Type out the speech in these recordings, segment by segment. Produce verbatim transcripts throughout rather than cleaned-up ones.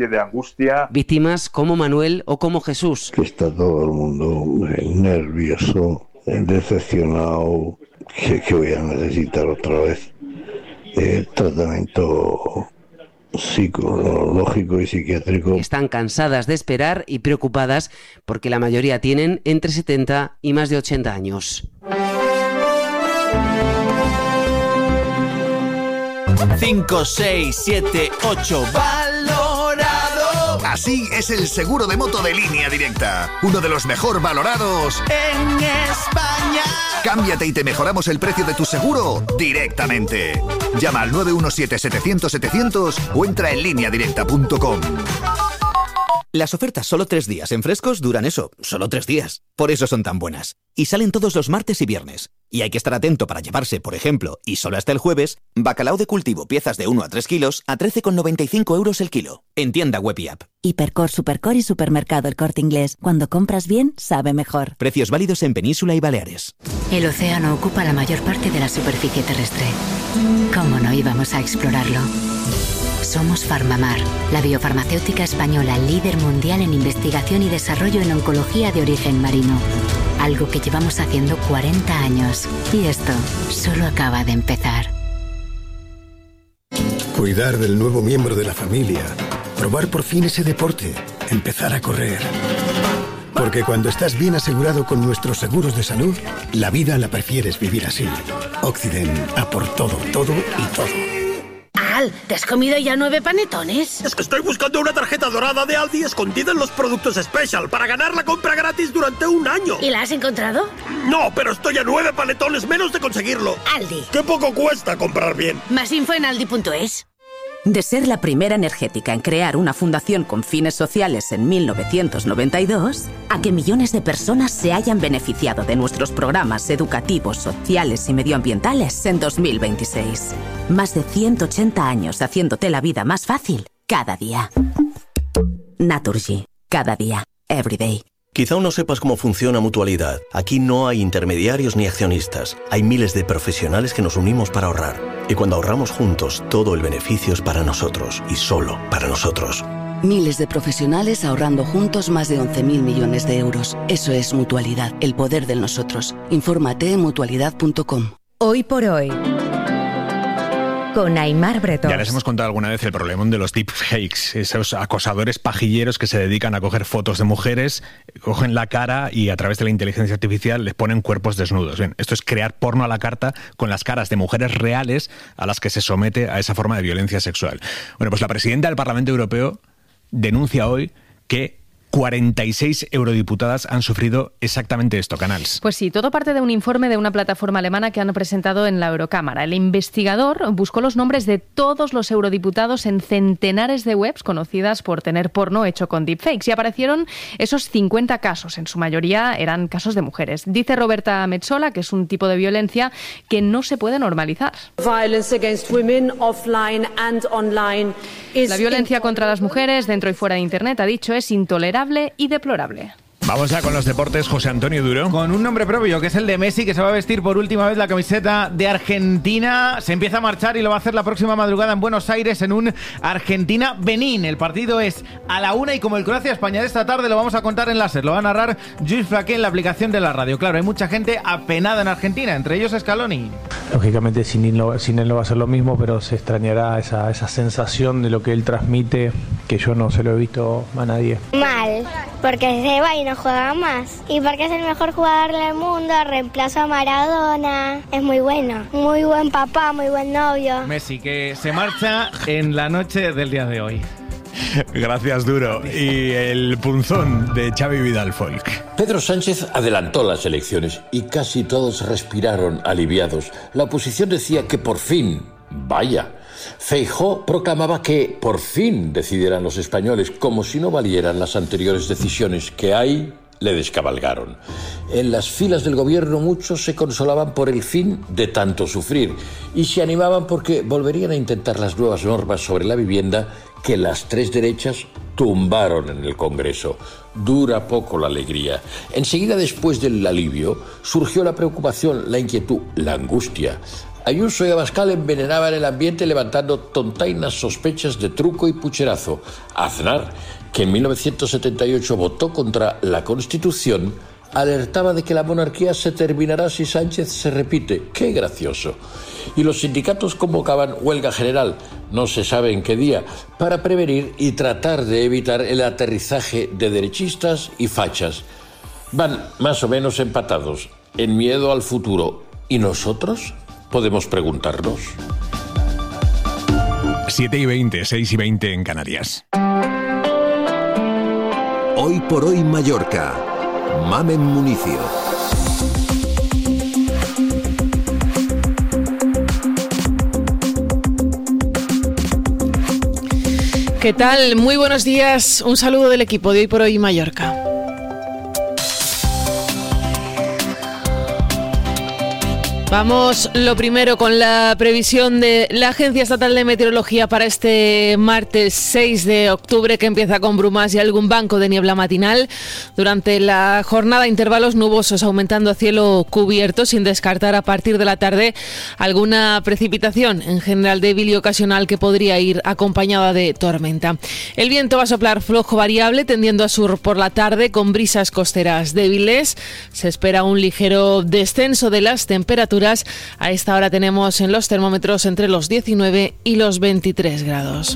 de angustia. Víctimas como Manuel o como Jesús. Que está todo el mundo nervioso, decepcionado, que, que voy a necesitar otra vez el tratamiento psicológico y psiquiátrico. Están cansadas de esperar y preocupadas porque la mayoría tienen entre setenta y más de ochenta años. cinco, seis, siete, ocho, valorado. Así es el seguro de moto de Línea Directa, uno de los mejor valorados en España. Cámbiate y te mejoramos el precio de tu seguro directamente. Llama al nueve uno siete, setecientos, setecientos o entra en línea directa punto com. Las ofertas solo tres días en Frescos duran eso, solo tres días. Por eso son tan buenas. Y salen todos los martes y viernes. Y hay que estar atento para llevarse, por ejemplo, y solo hasta el jueves, bacalao de cultivo piezas de uno a tres kilos a trece con noventa y cinco euros el kilo. En tienda web y app. Hipercor, Supercor y Supermercado El Corte Inglés. Cuando compras bien, sabe mejor. Precios válidos en Península y Baleares. El océano ocupa la mayor parte de la superficie terrestre. ¿Cómo no íbamos a explorarlo? Somos Farmamar, la biofarmacéutica española líder mundial en investigación y desarrollo en oncología de origen marino. Algo que llevamos haciendo cuarenta años. Y esto solo acaba de empezar. Cuidar del nuevo miembro de la familia. Probar por fin ese deporte. Empezar a correr. Porque cuando estás bien asegurado con nuestros seguros de salud, la vida la prefieres vivir así. Occident, a por todo, todo y todo. Al, ¿te has comido ya nueve panetones? Es que estoy buscando una tarjeta dorada de Aldi escondida en los productos Special para ganar la compra gratis durante un año. ¿Y la has encontrado? No, pero estoy a nueve panetones menos de conseguirlo. Aldi. ¡Qué poco cuesta comprar bien! Más info en aldi punto es. De ser la primera energética en crear una fundación con fines sociales en mil novecientos noventa y dos, a que millones de personas se hayan beneficiado de nuestros programas educativos, sociales y medioambientales en dos mil veintiséis. Más de ciento ochenta años haciéndote la vida más fácil cada día. Naturgy. Cada día. Every day. Quizá aún no sepas cómo funciona Mutualidad. Aquí no hay intermediarios ni accionistas. Hay miles de profesionales que nos unimos para ahorrar. Y cuando ahorramos juntos, todo el beneficio es para nosotros y solo para nosotros. Miles de profesionales ahorrando juntos más de once mil millones de euros. Eso es Mutualidad, el poder del nosotros. Infórmate en mutualidad punto com. Hoy por hoy, con Aimar Bretón. Ya les hemos contado alguna vez el problema de los deepfakes, esos acosadores pajilleros que se dedican a coger fotos de mujeres, cogen la cara y a través de la inteligencia artificial les ponen cuerpos desnudos. Bien, esto es crear porno a la carta con las caras de mujeres reales a las que se somete a esa forma de violencia sexual. Bueno, pues la presidenta del Parlamento Europeo denuncia hoy que cuarenta y seis eurodiputadas han sufrido exactamente esto, Canals. Pues sí, todo parte de un informe de una plataforma alemana que han presentado en la Eurocámara. El investigador buscó los nombres de todos los eurodiputados en centenares de webs conocidas por tener porno hecho con deepfakes y aparecieron esos cincuenta casos. En su mayoría eran casos de mujeres. Dice Roberta Metsola que es un tipo de violencia que no se puede normalizar. La violencia contra las mujeres dentro y fuera de Internet, ha dicho, es intolerable y deplorable. Vamos ya con los deportes, José Antonio Duro. Con un nombre propio, que es el de Messi, que se va a vestir por última vez la camiseta de Argentina. Se empieza a marchar y lo va a hacer la próxima madrugada en Buenos Aires en un Argentina-Benín. El partido es a la una y como el Croacia-España de esta tarde lo vamos a contar en láser. Lo va a narrar Lluís Flaqué en la aplicación de la radio. Claro, hay mucha gente apenada en Argentina, entre ellos Scaloni. Lógicamente sin él, no, sin él no va a ser lo mismo, pero se extrañará esa, esa sensación de lo que él transmite, que yo no se lo he visto a nadie. Mal, porque se va y no juega más. Y porque es el mejor jugador del mundo, reemplaza a Maradona. Es muy bueno, muy buen papá, muy buen novio. Messi, que se marcha en la noche del día de hoy. Gracias, Duro. Y el punzón de Xavi Vidal Folk. Pedro Sánchez adelantó las elecciones y casi todos respiraron aliviados. La oposición decía que por fin, vaya. Feijóo proclamaba que por fin decidirán los españoles, como si no valieran las anteriores decisiones que hay, le descabalgaron. En las filas del gobierno muchos se consolaban por el fin de tanto sufrir y se animaban porque volverían a intentar las nuevas normas sobre la vivienda que las tres derechas tumbaron en el Congreso. Dura poco la alegría. Enseguida, después del alivio, surgió la preocupación, la inquietud, la angustia. Ayuso y Abascal envenenaban el ambiente levantando tontainas sospechas de truco y pucherazo. Aznar, que en mil novecientos setenta y ocho votó contra la Constitución, alertaba de que la monarquía se terminará si Sánchez se repite. ¡Qué gracioso! Y los sindicatos convocaban huelga general, no se sabe en qué día, para prevenir y tratar de evitar el aterrizaje de derechistas y fachas. Van más o menos empatados, en miedo al futuro. ¿Y nosotros? Podemos preguntarnos. siete y veinte, seis y veinte en Canarias. Hoy por hoy Mallorca. Mamen Municio. ¿Qué tal? Muy buenos días. Un saludo del equipo de Hoy por Hoy Mallorca. Vamos lo primero con la previsión de la Agencia Estatal de Meteorología para este martes seis de octubre, que empieza con brumas y algún banco de niebla matinal. Durante la jornada, intervalos nubosos aumentando a cielo cubierto, sin descartar a partir de la tarde alguna precipitación, en general débil y ocasional, que podría ir acompañada de tormenta. El viento va a soplar flojo variable, tendiendo a sur por la tarde, con brisas costeras débiles. Se espera un ligero descenso de las temperaturas. A esta hora tenemos en los termómetros entre los diecinueve y los veintitrés grados.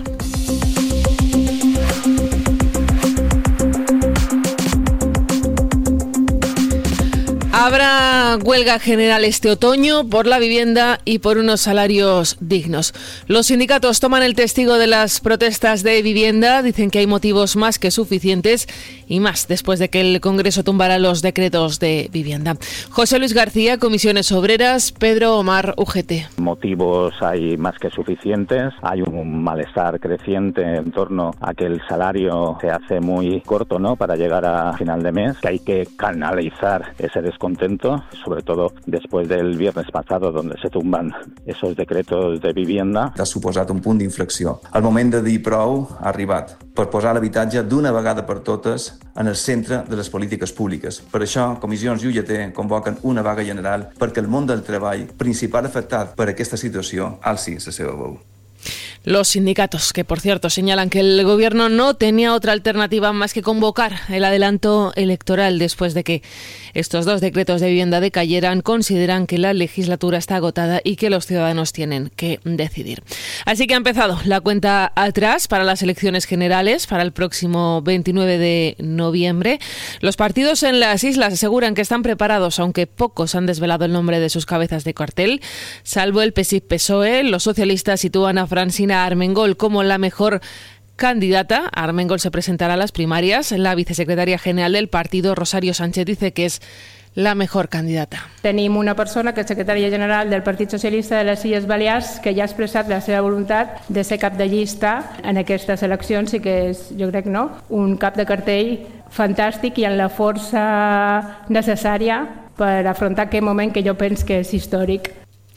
Habrá huelga general este otoño por la vivienda y por unos salarios dignos. Los sindicatos toman el testigo de las protestas de vivienda. Dicen que hay motivos más que suficientes, y más después de que el Congreso tumbara los decretos de vivienda. José Luis García, Comisiones Obreras. Pedro Omar, U G T. Motivos hay más que suficientes. Hay un malestar creciente en torno a que el salario se hace muy corto, ¿no?, para llegar a final de mes, que hay que canalizar ese descontento, sobre todo después del viernes pasado, donde se tumban esos decretos de vivienda. Ha suposat un punt d'inflexió. El moment de dir prou ha arribat per posar l'habitatge d'una vegada per totes en el centre de les polítiques públiques. Per això, Comissions i U G T convoquen una vaga general perquè el món del treball, principal afectat per aquesta situació, alci la seva veu. Los sindicatos, que por cierto señalan que el gobierno no tenía otra alternativa más que convocar el adelanto electoral después de que estos dos decretos de vivienda decayeran, consideran que la legislatura está agotada y que los ciudadanos tienen que decidir. Así que ha empezado la cuenta atrás para las elecciones generales para el próximo veintinueve de noviembre. Los partidos en las islas aseguran que están preparados, aunque pocos han desvelado el nombre de sus cabezas de cartel. Salvo el P S I P P S O E, los socialistas sitúan a Francina Armengol como la mejor candidata. Armengol se presentará a las primarias. La vicesecretaria general del partido, Rosario Sánchez, dice que es la mejor candidata. Tenim una persona que és secretària general del Partit Socialista de les Illes Balears, que ja ha expressat la seva voluntat de ser cap de llista en aquestes eleccions, i que és, jo crec, no, un cap de cartell fantàstic i amb la força necessària per afrontar aquest moment que jo penso que és històric.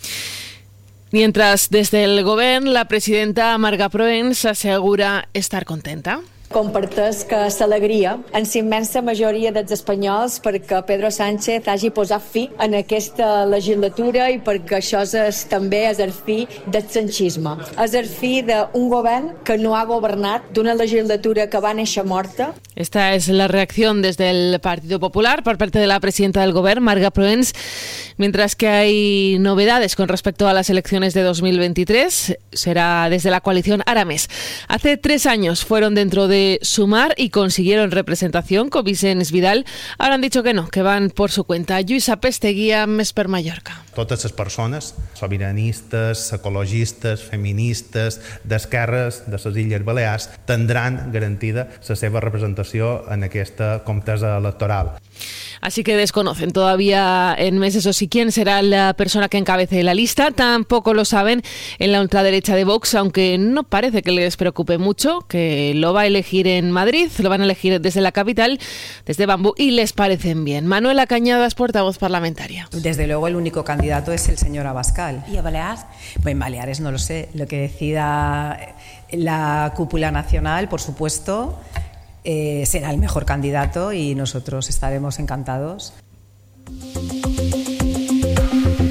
Mientras, desde el Gobierno, la presidenta Marga Proens asegura estar contenta. Comparteix que s'alegria en la immensa majoria dels espanyols perquè Pedro Sánchez hagi posat fi en aquesta legislatura i perquè això és també és el fi del sanchisme. És el fi d'un govern que no ha governat, d'una legislatura que va néixer morta. Esta es la reacción desde el Partido Popular por parte de la presidenta del Gobierno, Marga Proens, mientras que hay novedades con respecto a las elecciones de dos mil veintitrés. Será desde la coalición Arames. Hace tres años fueron dentro de Sumar y consiguieron representación con Vicens Vidal. Ahora han dicho que no, que van por su cuenta. Lluïsa Pesteguía, Més per Mallorca. Totes les persones, sobiranistes, ecologistes, feministes, d'esquerres de les Illes Balears, tindran garantida la seva representació en aquesta contesa electoral. Así que desconocen todavía en meses o si quién será la persona que encabece la lista. Tampoco lo saben en la ultraderecha de Vox, aunque no parece que les preocupe mucho, que lo va a elegir en Madrid, lo van a elegir desde la capital, desde Bambú, y les parecen bien. Manuela Cañadas, portavoz parlamentaria. Desde luego el único candidato es el señor Abascal. ¿Y a Baleares? Pues en Baleares no lo sé. Lo que decida la cúpula nacional, por supuesto, Eh, será el mejor candidato y nosotros estaremos encantados.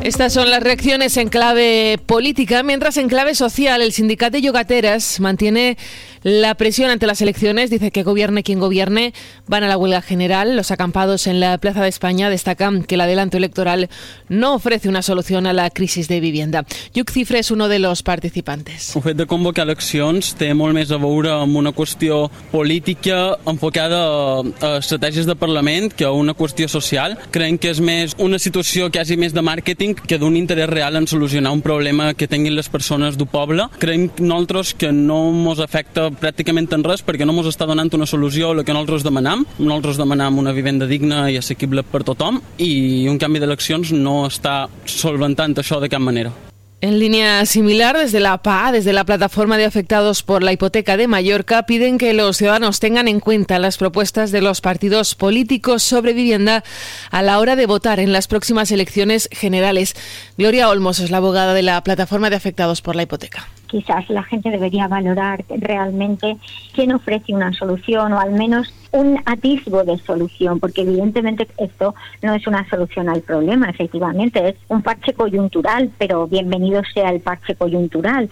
Estas son las reacciones en clave política, mientras en clave social el sindicato de yogateras mantiene la presión ante las elecciones. Dice que gobierne quien gobierne, van a la huelga general. Los acampados en la Plaza de España destacan que el adelanto electoral no ofrece una solución a la crisis de vivienda. Lluc Cifre es uno de los participantes. El fet de convocar eleccions té molt més a veure amb una qüestió política enfocada a estratègies de Parlament que a una qüestió social. Creiem que és més una situació quasi més de màrqueting que d'un interès real en solucionar un problema que tinguin les persones del poble. Creiem nosaltres que no ens afecta pràcticament en res perquè no ens està donant una solució a la que nosaltres demanam. Nosaltres demanam una vivenda digna i assequible per tothom i un canvi d'eleccions no està solventant això de cap manera. En línea similar, desde la P A, desde la Plataforma de Afectados por la Hipoteca de Mallorca, piden que los ciudadanos tengan en cuenta las propuestas de los partidos políticos sobre vivienda a la hora de votar en las próximas elecciones generales. Gloria Olmos es la abogada de la Plataforma de Afectados por la Hipoteca. Quizás la gente debería valorar realmente quién ofrece una solución o al menos un atisbo de solución, porque evidentemente esto no es una solución al problema, efectivamente es un parche coyuntural, pero bienvenido sea el parche coyuntural.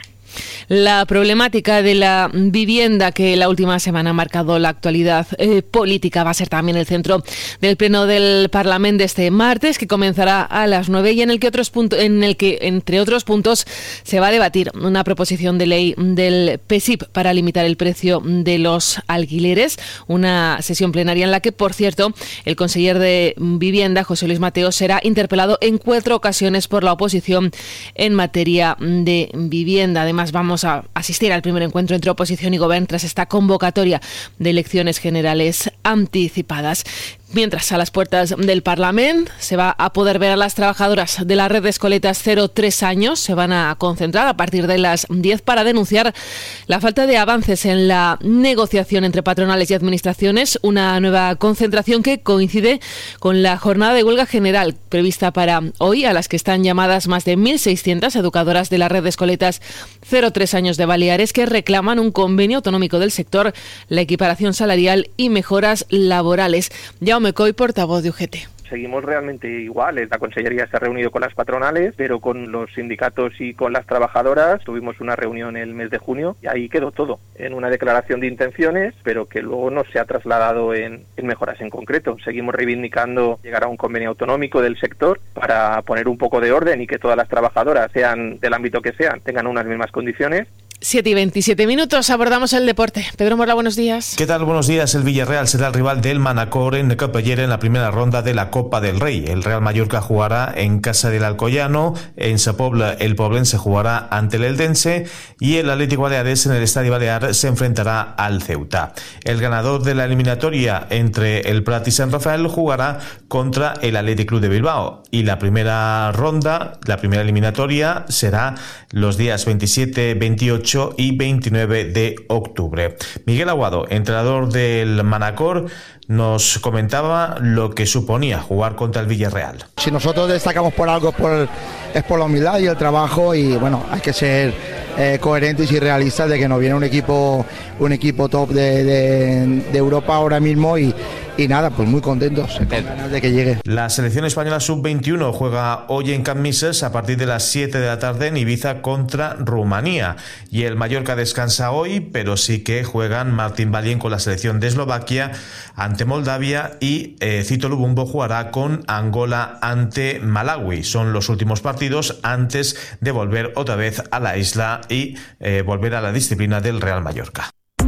La problemática de la vivienda que la última semana ha marcado la actualidad eh, política va a ser también el centro del pleno del Parlamento de este martes, que comenzará a las nueve y en el que otros puntos, en el que entre otros puntos se va a debatir una proposición de ley del P S I P para limitar el precio de los alquileres, una sesión plenaria en la que, por cierto, el conseller de Vivienda, José Luis Mateo, será interpelado en cuatro ocasiones por la oposición en materia de vivienda. Además, vamos a asistir al primer encuentro entre oposición y gobierno tras esta convocatoria de elecciones generales anticipadas. Mientras, a las puertas del Parlamento se va a poder ver a las trabajadoras de la red de escoletas cero tres años. Se van a concentrar a partir de las diez para denunciar la falta de avances en la negociación entre patronales y administraciones. Una nueva concentración que coincide con la jornada de huelga general prevista para hoy, a las que están llamadas más de mil seiscientas educadoras de la red de escoletas cero tres años de Baleares, que reclaman un convenio autonómico del sector, la equiparación salarial y mejoras laborales. Ya Mecoy, portavoz de U G T. Seguimos realmente iguales. La Consellería se ha reunido con las patronales, pero con los sindicatos y con las trabajadoras tuvimos una reunión el mes de junio y ahí quedó todo, en una declaración de intenciones, pero que luego no se ha trasladado en, en mejoras en concreto. Seguimos reivindicando llegar a un convenio autonómico del sector para poner un poco de orden y que todas las trabajadoras, sean del ámbito que sean, tengan unas mismas condiciones. siete y veintisiete minutos, abordamos el deporte. Pedro Morla, buenos días. ¿Qué tal? Buenos días. El Villarreal será el rival del Manacor en Capellera en la primera ronda de la Copa del Rey. El Real Mallorca jugará en casa del Alcoyano, en Sa Pobla el Poblense jugará ante el Eldense y el Atlético Baleares en el Estadio Balear se enfrentará al Ceuta. El ganador de la eliminatoria entre el Prat y San Rafael jugará contra el Athletic Club de Bilbao y la primera ronda, la primera eliminatoria será los días veintisiete, veintiocho y veintinueve de octubre. Miguel Aguado, entrenador del Manacor, nos comentaba lo que suponía jugar contra el Villarreal. Si nosotros destacamos por algo por, es por la humildad y el trabajo y bueno, hay que ser eh, coherentes y realistas de que nos viene un equipo un equipo top de, de, de Europa ahora mismo y, y nada, pues muy contentos, con ganas de que llegue. La selección española sub veintiuno juega hoy en Camp Mises a partir de las siete de la tarde en Ibiza contra Rumanía y el Mallorca descansa hoy, pero sí que juegan Martín Valien con la selección de Eslovaquia ante Moldavia y eh, Cito Lubumbo jugará con Angola ante Malawi. Son los últimos partidos antes de volver otra vez a la isla y eh, volver a la disciplina del Real Mallorca.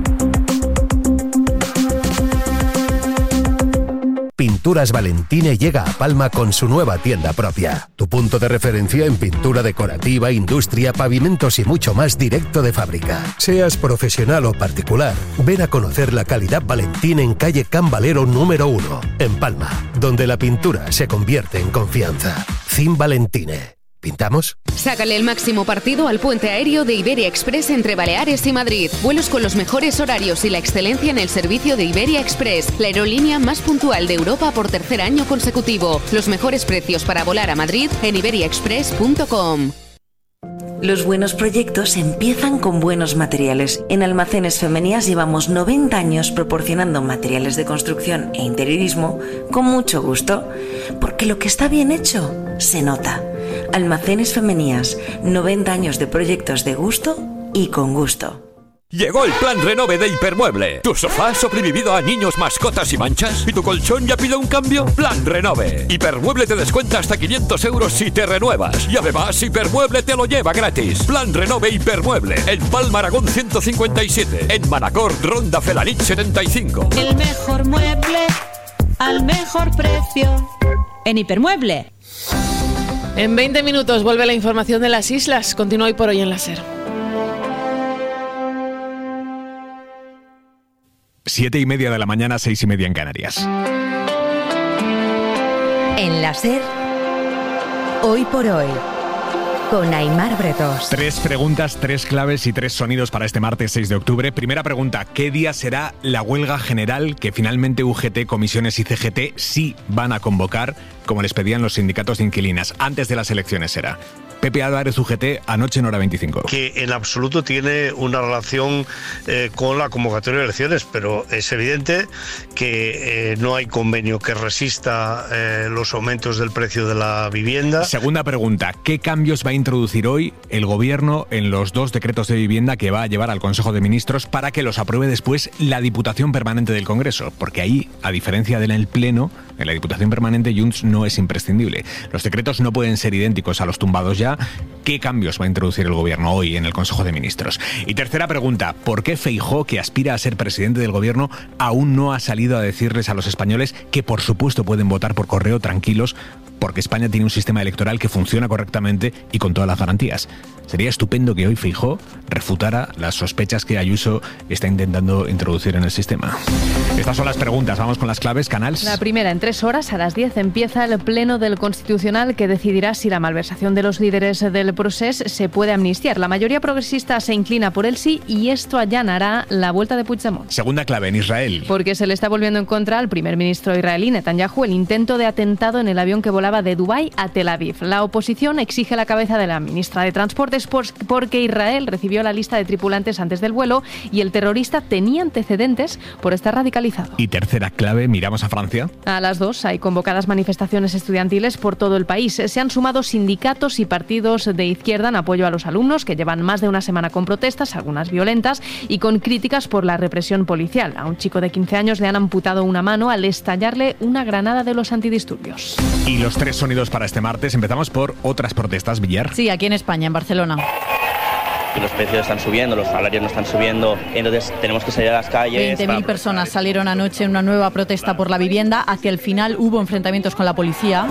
Pinturas Valentine llega a Palma con su nueva tienda propia. Tu punto de referencia en pintura decorativa, industria, pavimentos y mucho más directo de fábrica. Seas profesional o particular, ven a conocer la calidad Valentine en calle Can Valero número uno, en Palma, donde la pintura se convierte en confianza. Cin Valentine. ¿Pintamos? Sácale el máximo partido al puente aéreo de Iberia Express entre Baleares y Madrid. Vuelos con los mejores horarios y la excelencia en el servicio de Iberia Express, la aerolínea más puntual de Europa por tercer año consecutivo. Los mejores precios para volar a Madrid en iberia express punto com. Los buenos proyectos empiezan con buenos materiales. En Almacenes Femenías llevamos noventa años proporcionando materiales de construcción e interiorismo con mucho gusto, porque lo que está bien hecho se nota. Almacenes Femenías, noventa años de proyectos de gusto y con gusto. Llegó el plan Renove de Hipermueble. ¿Tu sofá ha sobrevivido a niños, mascotas y manchas? ¿Y tu colchón ya pide un cambio? Plan Renove. Hipermueble te descuenta hasta quinientos euros si te renuevas. Y además Hipermueble te lo lleva gratis. Plan Renove Hipermueble. En Palma Aragón ciento cincuenta y siete. En Manacor, Ronda Felanich setenta y cinco. El mejor mueble al mejor precio. En Hipermueble. En veinte minutos vuelve la información de las islas. Continúa hoy por hoy en la SER. Siete y media de la mañana, seis y media en Canarias. En la SER, hoy por hoy, con Aimar Bretos. Tres preguntas, tres claves y tres sonidos para este martes seis de octubre. Primera pregunta, ¿qué día será la huelga general que finalmente U G T, comisiones y C G T sí van a convocar, como les pedían los sindicatos de inquilinas? Antes de las elecciones será. Pepe Álvarez, U G T, anoche en Hora veinticinco. Que en absoluto tiene una relación eh, con la convocatoria de elecciones, pero es evidente que eh, no hay convenio que resista eh, los aumentos del precio de la vivienda. Segunda pregunta, ¿qué cambios va a introducir hoy el Gobierno en los dos decretos de vivienda que va a llevar al Consejo de Ministros para que los apruebe después la Diputación Permanente del Congreso? Porque ahí, a diferencia del en el Pleno, en la Diputación Permanente Junts no es imprescindible. Los decretos no pueden ser idénticos a los tumbados ya. ¿Qué cambios va a introducir el Gobierno hoy en el Consejo de Ministros? Y tercera pregunta, ¿por qué Feijóo, que aspira a ser presidente del Gobierno, aún no ha salido a decirles a los españoles que por supuesto pueden votar por correo tranquilos, porque España tiene un sistema electoral que funciona correctamente y con todas las garantías? Sería estupendo que hoy Feijóo refutara las sospechas que Ayuso está intentando introducir en el sistema. Estas son las preguntas. Vamos con las claves, Canals. La primera, en tres horas, a las diez, empieza el Pleno del Constitucional que decidirá si la malversación de los líderes del procés se puede amnistiar. La mayoría progresista se inclina por el sí y esto allanará la vuelta de Puigdemont. Segunda clave, en Israel. Porque se le está volviendo en contra al primer ministro israelí, Netanyahu, el intento de atentado en el avión que volaba de Dubái a Tel Aviv. La oposición exige la cabeza de la ministra de Transportes porque Israel recibió la lista de tripulantes antes del vuelo y el terrorista tenía antecedentes por estar radicalizado. Y tercera clave, miramos a Francia. A las dos hay convocadas manifestaciones estudiantiles por todo el país. Se han sumado sindicatos y partidos de izquierda en apoyo a los alumnos que llevan más de una semana con protestas, algunas violentas, y con críticas por la represión policial. A un chico de quince años le han amputado una mano al estallarle una granada de los antidisturbios. Y los tres sonidos para este martes. Empezamos por otras protestas, Villar. Sí, aquí en España, en Barcelona. Los precios están subiendo, los salarios no están subiendo, entonces tenemos que salir a las calles. veinte mil personas salieron anoche en una nueva protesta por la vivienda. Hacia el final hubo enfrentamientos con la policía,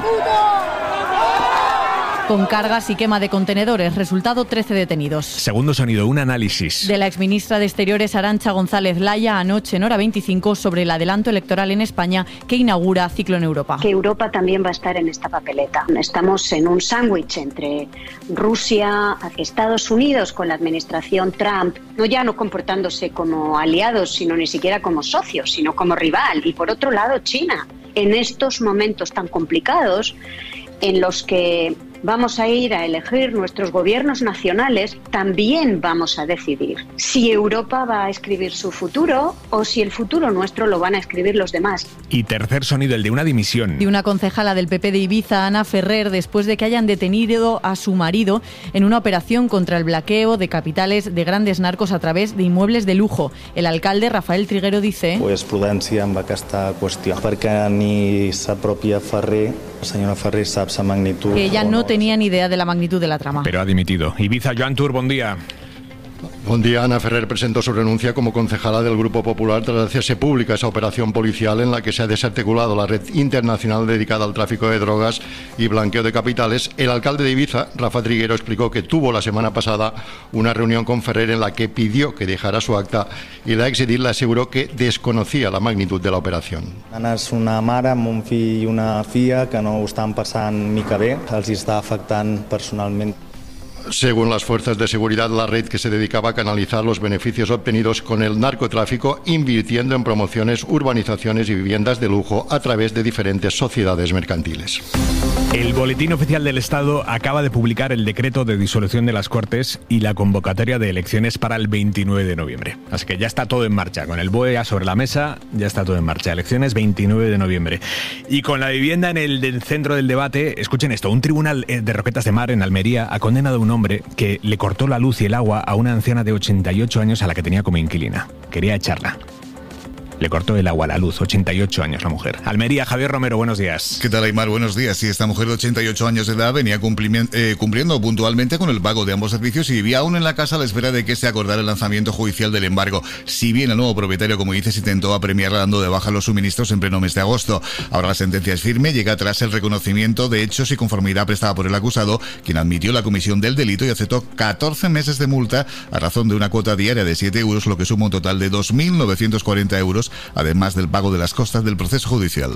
con cargas y quema de contenedores. Resultado, trece detenidos. Segundo sonido, un análisis de la exministra de Exteriores Arantxa González Laya anoche en Hora veinticinco sobre el adelanto electoral en España que inaugura ciclo en Europa. Que Europa también va a estar en esta papeleta. Estamos en un sándwich entre Rusia, Estados Unidos con la administración Trump, no ya no comportándose como aliados, sino ni siquiera como socios, sino como rival. Y por otro lado, China. En estos momentos tan complicados en los que vamos a ir a elegir nuestros gobiernos nacionales, también vamos a decidir si Europa va a escribir su futuro o si el futuro nuestro lo van a escribir los demás. Y tercer sonido, el de una dimisión. De una concejala del P P de Ibiza, Ana Ferrer, después de que hayan detenido a su marido en una operación contra el blanqueo de capitales de grandes narcos a través de inmuebles de lujo. El alcalde, Rafael Triguero, dice... Pues prudència amb aquesta qüestió, perquè ni sa pròpia Ferrer, la senyora Ferrer, sap sa magnitud... Que ella no tenía ni idea de la magnitud de la trama. Pero ha dimitido. Ibiza, Joan Tur, buen día. Buen día. Ana Ferrer presentó su renuncia como concejala del Grupo Popular tras hacerse pública esa operación policial en la que se ha desarticulado la red internacional dedicada al tráfico de drogas y blanqueo de capitales. El alcalde de Ibiza, Rafa Triguero, explicó que tuvo la semana pasada una reunión con Ferrer en la que pidió que dejara su acta y la exedil le aseguró que desconocía la magnitud de la operación. Ana és una mare amb un fill i una filla que no ho estan passant mica bé, els està afectant personalment. Según las fuerzas de seguridad, la red que se dedicaba a canalizar los beneficios obtenidos con el narcotráfico invirtiendo en promociones, urbanizaciones y viviendas de lujo a través de diferentes sociedades mercantiles. El Boletín Oficial del Estado acaba de publicar el decreto de disolución de las Cortes y la convocatoria de elecciones para el veintinueve de noviembre. Así que ya está todo en marcha. Con el B O E sobre la mesa, ya está todo en marcha. Elecciones veintinueve de noviembre. Y con la vivienda en el del centro del debate, escuchen esto. Un tribunal de Roquetas de Mar, en Almería, ha condenado a un hombre que le cortó la luz y el agua a una anciana de ochenta y ocho años a la que tenía como inquilina. Quería echarla. Le cortó el agua, la luz, ochenta y ocho años la mujer. Almería, Javier Romero, buenos días. ¿Qué tal, Aymar? Buenos días. Sí, esta mujer de ochenta y ocho años de edad venía eh, cumpliendo puntualmente con el pago de ambos servicios y vivía aún en la casa a la espera de que se acordara el lanzamiento judicial del embargo. Si bien el nuevo propietario, como dices, intentó apremiarla dando de baja los suministros en pleno mes de agosto. Ahora la sentencia es firme, llega tras el reconocimiento de hechos y conformidad prestada por el acusado, quien admitió la comisión del delito y aceptó catorce meses de multa a razón de una cuota diaria de siete euros, lo que suma un total de dos mil novecientos cuarenta euros, además del pago de las costas del proceso judicial.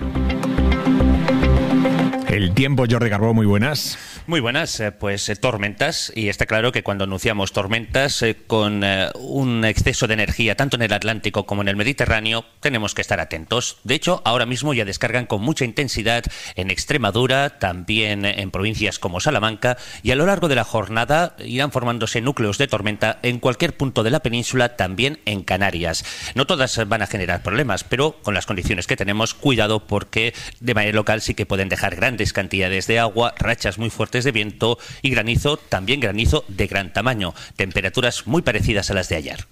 El tiempo, Jordi Carbó, muy buenas. Muy buenas, eh, pues eh, tormentas, y está claro que cuando anunciamos tormentas eh, con eh, un exceso de energía tanto en el Atlántico como en el Mediterráneo, tenemos que estar atentos. De hecho, ahora mismo ya descargan con mucha intensidad en Extremadura, también en provincias como Salamanca, y a lo largo de la jornada irán formándose núcleos de tormenta en cualquier punto de la península, también en Canarias. No todas van a generar problemas, pero con las condiciones que tenemos, cuidado, porque de manera local sí que pueden dejar grandes cantidades de agua, rachas muy fuertes de viento y granizo, también granizo de gran tamaño. Temperaturas muy parecidas a las de ayer.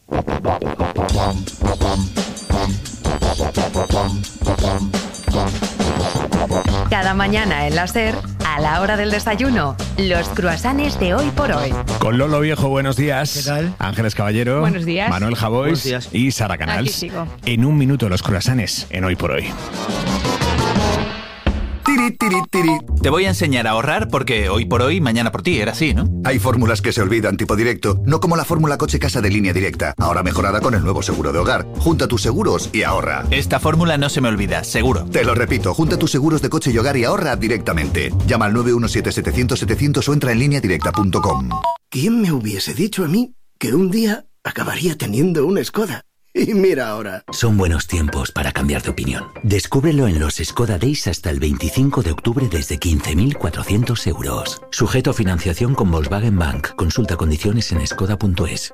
Cada mañana en la SER, a la hora del desayuno, los croissants de Hoy por Hoy. Con Lolo Viejo, buenos días. ¿Qué tal? Ángeles Caballero. Buenos días. Manuel Javois y Sara Canals. Aquí sigo. En un minuto, los croissants en Hoy por Hoy. Tiri, tiri, tiri. Te voy a enseñar a ahorrar porque hoy por hoy, mañana por ti, era así, ¿no? Hay fórmulas que se olvidan tipo directo, no como la fórmula coche-casa de Línea Directa, ahora mejorada con el nuevo seguro de hogar. Junta tus seguros y ahorra. Esta fórmula no se me olvida, seguro. Te lo repito, junta tus seguros de coche y hogar y ahorra directamente. Llama al nueve uno siete setecientos setecientos o entra en línea directa punto com. ¿Quién me hubiese dicho a mí que un día acabaría teniendo una Skoda? Y mira ahora. Son buenos tiempos para cambiar de opinión. Descúbrelo en los Skoda Days hasta el veinticinco de octubre desde quince mil cuatrocientos euros. Sujeto a financiación con Volkswagen Bank. Consulta condiciones en skoda punto es.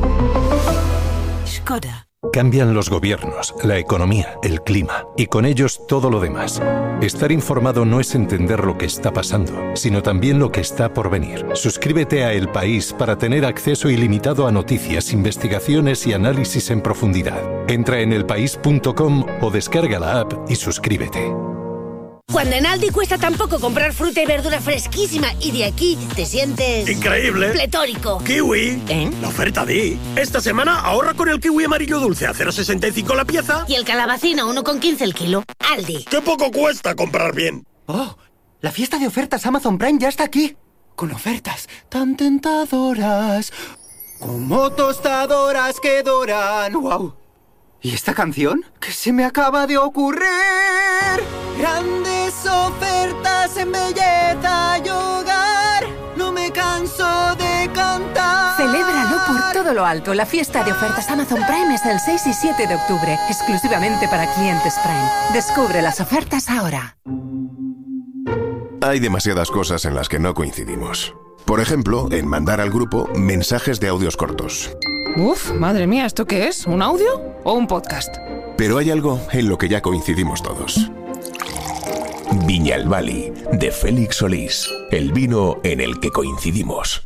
Skoda. Cambian los gobiernos, la economía, el clima y con ellos todo lo demás. Estar informado no es entender lo que está pasando, sino también lo que está por venir. Suscríbete a El País para tener acceso ilimitado a noticias, investigaciones y análisis en profundidad. Entra en el país punto com o descarga la app y suscríbete. Cuando en Aldi cuesta tan poco comprar fruta y verdura fresquísima y de aquí te sientes... ¡increíble! ¡Pletórico! ¡Kiwi! ¿Eh? La oferta Di. Esta semana ahorra con el kiwi amarillo dulce a cero coma sesenta y cinco la pieza. Y el calabacín a uno coma quince el kilo. Aldi. ¡Qué poco cuesta comprar bien! ¡Oh! La fiesta de ofertas Amazon Prime ya está aquí. Con ofertas tan tentadoras como tostadoras que doran. ¡Wow! ¿Y esta canción? ¿Qué se me acaba de ocurrir? Grandes ofertas en belleza y hogar. No me canso de cantar. Celébralo por todo lo alto. La fiesta de ofertas Amazon Prime es el seis y siete de octubre, exclusivamente para clientes Prime. Descubre las ofertas ahora. Hay demasiadas cosas en las que no coincidimos. Por ejemplo, en mandar al grupo mensajes de audios cortos. Uf, madre mía, ¿esto qué es? ¿Un audio o un podcast? Pero hay algo en lo que ya coincidimos todos. Viñalbali, de Félix Solís. El vino en el que coincidimos.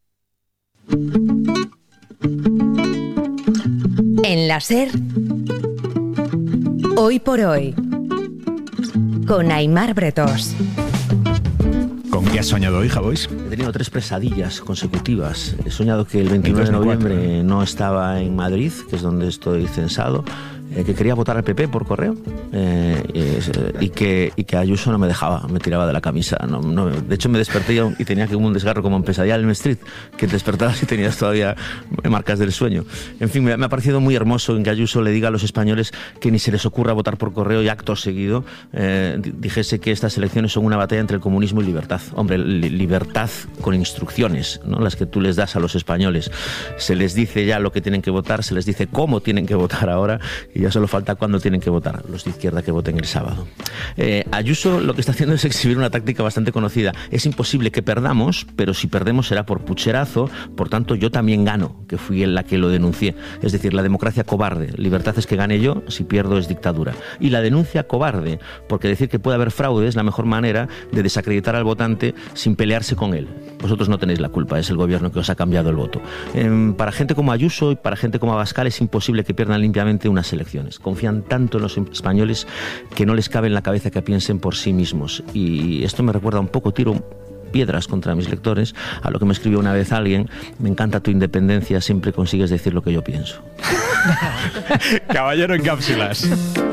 En la SER, Hoy por Hoy, con Aymar Bretós. ¿Con qué has soñado hoy, Javois? He tenido tres pesadillas consecutivas. He soñado que el veintinueve de noviembre no estaba en Madrid, que es donde estoy censado, eh, que quería votar al P P por correo eh, y, y, que, y que Ayuso no me dejaba, me tiraba de la camisa. No, no, de hecho, me desperté y tenía como un desgarro como en Pesadilla en Elm Street, que te despertabas y tenías todavía marcas del sueño. En fin, me, me ha parecido muy hermoso en que Ayuso le diga a los españoles que ni se les ocurra votar por correo y acto seguido eh, dijese que estas elecciones son una batalla entre el comunismo y libertad. Hombre, li- libertad con instrucciones, ¿no? Las que tú les das a los españoles. Se les dice ya lo que tienen que votar, se les dice cómo tienen que votar ahora y ya solo falta cuándo tienen que votar los de izquierda que voten el sábado. Eh, Ayuso lo que está haciendo es exhibir una táctica bastante conocida. Es imposible que perdamos, pero si perdemos será por pucherazo, por tanto yo también gano, que fui la que lo denuncié. Es decir, la democracia cobarde. Libertad es que gane yo, si pierdo es dictadura. Y la denuncia cobarde, porque decir que puede haber fraude es la mejor manera de desacreditar al votante sin pelearse con él. Vosotros no tenéis la culpa, es el gobierno que os ha cambiado el voto. Eh, para gente como Ayuso y para gente como Abascal es imposible que pierdan limpiamente unas elecciones. Confían tanto en los españoles que no les cabe en la cabeza que piensen por sí mismos. Y esto me recuerda un poco, tiro piedras contra mis lectores, a lo que me escribió una vez alguien: me encanta tu independencia, siempre consigues decir lo que yo pienso. Caballero en cápsulas.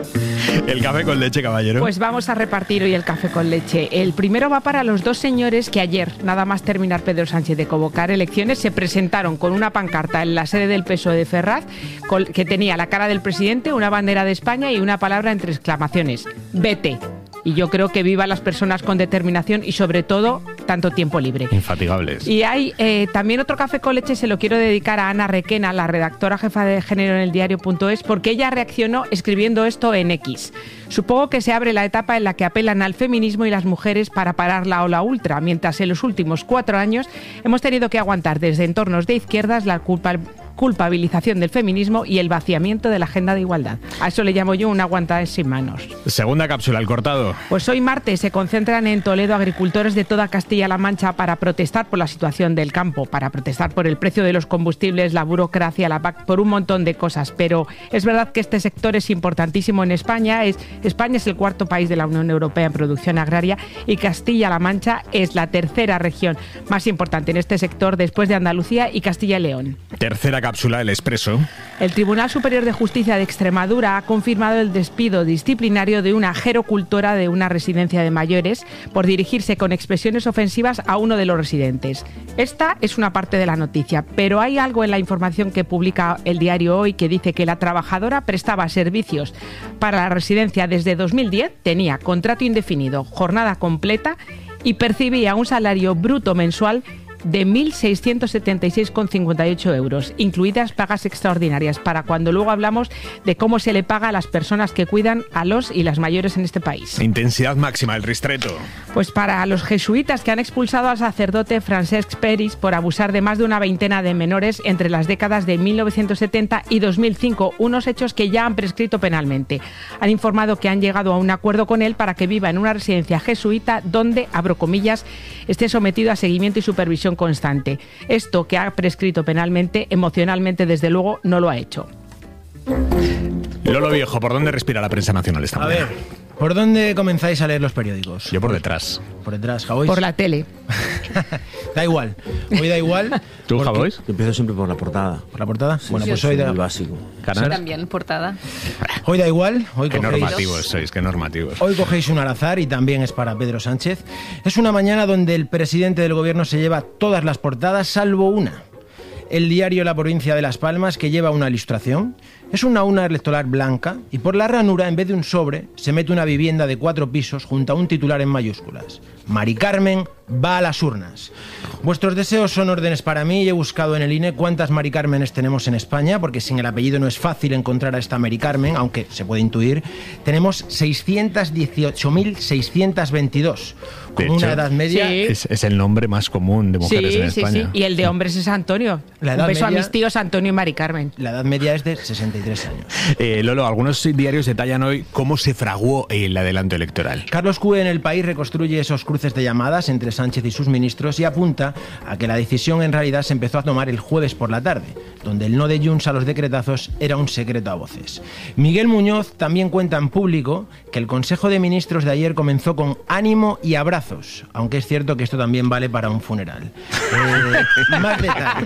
El café con leche, caballero. Pues vamos a repartir hoy el café con leche. El primero va para los dos señores que ayer, nada más terminar Pedro Sánchez de convocar elecciones, se presentaron con una pancarta en la sede del P S O E de Ferraz que tenía la cara del presidente, una bandera de España y una palabra entre exclamaciones: vete. Y yo creo que viva las personas con determinación y, sobre todo, tanto tiempo libre. Infatigables. Y hay eh, también otro café con leche, se lo quiero dedicar a Ana Requena, la redactora jefa de género en el diario punto es, porque ella reaccionó escribiendo esto en X. Supongo que se abre la etapa en la que apelan al feminismo y las mujeres para parar la ola ultra, mientras en los últimos cuatro años hemos tenido que aguantar desde entornos de izquierdas la culpa culpabilización del feminismo y el vaciamiento de la agenda de igualdad. A eso le llamo yo un aguantar sin manos. Segunda cápsula, el cortado. Pues hoy martes se concentran en Toledo agricultores de toda Castilla-La Mancha para protestar por la situación del campo, para protestar por el precio de los combustibles, la burocracia, la P A C, por un montón de cosas. Pero es verdad que este sector es importantísimo en España. Es, España es el cuarto país de la Unión Europea en producción agraria y Castilla-La Mancha es la tercera región más importante en este sector después de Andalucía y Castilla y León. Tercera cápsula, el Expreso. El Tribunal Superior de Justicia de Extremadura ha confirmado el despido disciplinario de una gerocultora de una residencia de mayores por dirigirse con expresiones ofensivas a uno de los residentes. Esta es una parte de la noticia, pero hay algo en la información que publica el diario Hoy que dice que la trabajadora prestaba servicios para la residencia desde dos mil diez, tenía contrato indefinido, jornada completa y percibía un salario bruto mensual de mil seiscientos setenta y seis coma cincuenta y ocho euros, incluidas pagas extraordinarias, para cuando luego hablamos de cómo se le paga a las personas que cuidan a los y las mayores en este país. Intensidad máxima, el ristreto. Pues para los jesuitas que han expulsado al sacerdote Francesc Peris por abusar de más de una veintena de menores entre las décadas de mil novecientos setenta y dos mil cinco, unos hechos que ya han prescrito penalmente. Han informado que han llegado a un acuerdo con él para que viva en una residencia jesuita donde, abro comillas, esté sometido a seguimiento y supervisión constante. Esto que ha prescrito penalmente, emocionalmente desde luego no lo ha hecho. Lolo Viejo, ¿por dónde respira la prensa nacional esta mañana? A ver, ¿por dónde comenzáis a leer los periódicos? Yo por detrás. Por detrás, Javois. Por la tele. Da igual. Hoy da igual. ¿Tú, Javois? Yo empiezo siempre por la portada. ¿Por la portada? Sí, bueno, sí, pues hoy da... muy básico. Yo también, portada. Hoy da igual. Hoy qué cogéis... normativos sois, qué normativos. Hoy cogéis un al azar y también es para Pedro Sánchez. Es una mañana donde el presidente del gobierno se lleva todas las portadas, salvo una. El diario La Provincia de Las Palmas, que lleva una ilustración. Es una urna electoral blanca y por la ranura, en vez de un sobre, se mete una vivienda de cuatro pisos junto a un titular en mayúsculas. Mari Carmen va a las urnas. Vuestros deseos son órdenes para mí y he buscado en el I N E cuántas Mari Cármenes tenemos en España, porque sin el apellido no es fácil encontrar a esta Mari Carmen, aunque se puede intuir. Tenemos seiscientos dieciocho mil seiscientos veintidós, con de hecho, una edad media... Sí. Es, es el nombre más común de mujeres sí, en España. Sí, sí, y el de hombres es Antonio. La edad Un beso media, a mis tíos Antonio y Mari Carmen. La edad media es de sesenta y tres años. Eh, Lolo, algunos diarios detallan hoy cómo se fraguó el adelanto electoral. Carlos Cue en El País reconstruye esos cruces de llamadas entre Sánchez y sus ministros y apunta a que la decisión en realidad se empezó a tomar el jueves por la tarde, donde el no de Junts a los decretazos era un secreto a voces. Miguel Muñoz también cuenta en público que el Consejo de Ministros de ayer comenzó con ánimo y abrazos, aunque es cierto que esto también vale para un funeral. Eh, más detalles.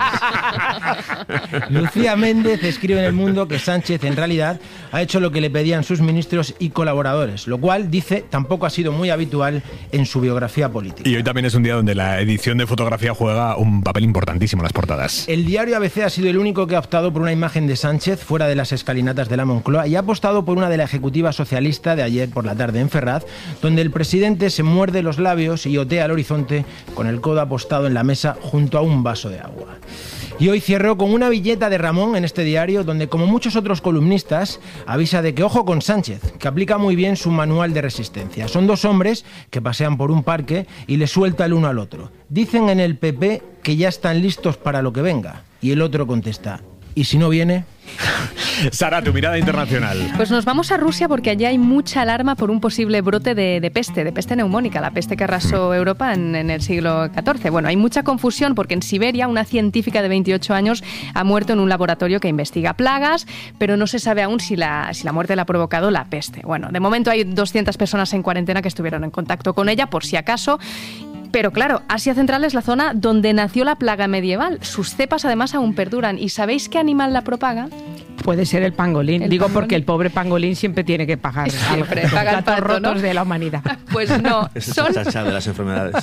Lucía Méndez escribe en El Mundo que Sánchez en realidad ha hecho lo que le pedían sus ministros y colaboradores, lo cual, dice, tampoco ha sido muy habitual en su biografía política. Y hoy también es un día donde la edición de fotografía juega un papel importantísimo en las portadas. El diario A B C ha sido el único que ha optado por una imagen de Sánchez fuera de las escalinatas de la Moncloa y ha apostado por una de la ejecutiva socialista de ayer por la tarde en Ferraz, donde el presidente se muerde los labios y otea al horizonte con el codo apostado en la mesa junto a un vaso de agua. Y hoy cierro con una viñeta de Ramón en este diario, donde, como muchos otros columnistas, avisa de que ojo con Sánchez, que aplica muy bien su manual de resistencia. Son dos hombres que pasean por un parque y le suelta el uno al otro. Dicen en el P P que ya están listos para lo que venga. Y el otro contesta, ¿y si no viene? Sara, tu mirada internacional. Pues nos vamos a Rusia porque allí hay mucha alarma por un posible brote de, de peste, de peste neumónica, la peste que arrasó Europa en, en el siglo catorce. Bueno, hay mucha confusión porque en Siberia una científica de veintiocho años ha muerto en un laboratorio que investiga plagas, pero no se sabe aún si la, si la muerte la ha provocado la peste. Bueno, de momento hay doscientas personas en cuarentena que estuvieron en contacto con ella, por si acaso. Pero claro, Asia Central es la zona donde nació la plaga medieval. Sus cepas además aún perduran. ¿Y sabéis qué animal la propaga? Puede ser el pangolín. El Digo pangolín. Porque el pobre pangolín siempre tiene que pagar siempre algo. Paga Los el pato, rotos ¿no? de la humanidad. Pues no. Esa son... es la chacha de las enfermedades.